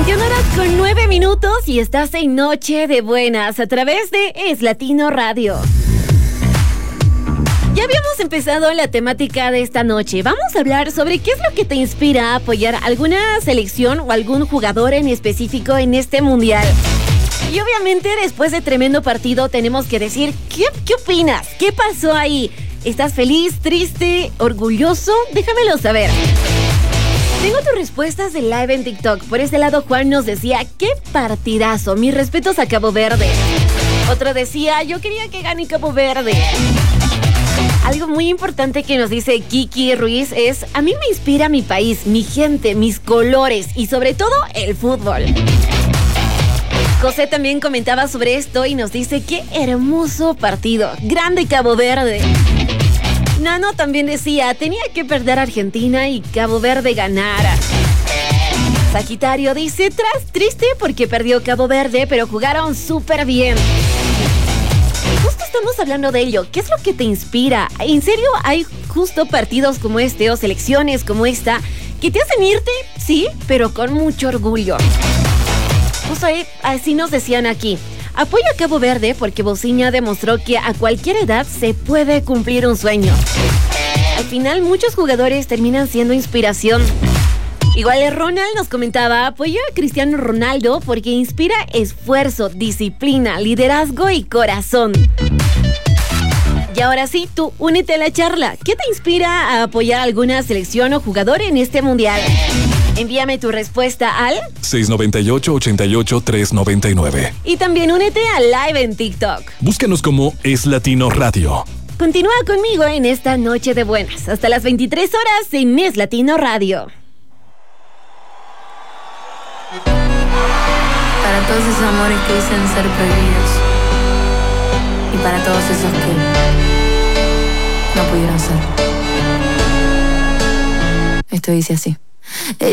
21 horas con 9 minutos y estás en Noche de Buenas a través de Es Latino Radio. Ya habíamos empezado la temática de esta noche. Vamos a hablar sobre qué es lo que te inspira a apoyar alguna selección o algún jugador en específico en este mundial. Y obviamente después de tremendo partido tenemos que decir, ¿qué opinas? ¿Qué pasó ahí? ¿Estás feliz, triste, orgulloso? Déjamelo saber. Tengo tus respuestas de live en TikTok. Por este lado, Juan nos decía, ¡qué partidazo! Mis respetos a Cabo Verde. Otro decía, yo quería que gane Cabo Verde. Algo muy importante que nos dice Kiki Ruiz es, a mí me inspira mi país, mi gente, mis colores y sobre todo el fútbol. José también comentaba sobre esto y nos dice, ¡qué hermoso partido! ¡Grande Cabo Verde! Nano también decía, tenía que perder Argentina y Cabo Verde ganara. Sagitario dice, triste porque perdió Cabo Verde, pero jugaron súper bien. Justo estamos hablando de ello. ¿Qué es lo que te inspira? ¿En serio hay justo partidos como este o selecciones como esta que te hacen irte? Sí, pero con mucho orgullo. Justo así nos decían aquí. Apoyo a Cabo Verde porque Bociña demostró que a cualquier edad se puede cumplir un sueño. Al final, muchos jugadores terminan siendo inspiración. Igual Ronald nos comentaba, apoyo a Cristiano Ronaldo porque inspira esfuerzo, disciplina, liderazgo y corazón. Y ahora sí, tú únete a la charla. ¿Qué te inspira a apoyar a alguna selección o jugador en este mundial? Envíame tu respuesta al 698-88-399. Y también únete a live en TikTok. Búscanos como Es Latino Radio. Continúa conmigo en esta Noche de Buenas. Hasta las 23 horas en Es Latino Radio. Para todos esos amores que dicen ser prohibidos. Y para todos esos que no pudieron ser. Esto dice así.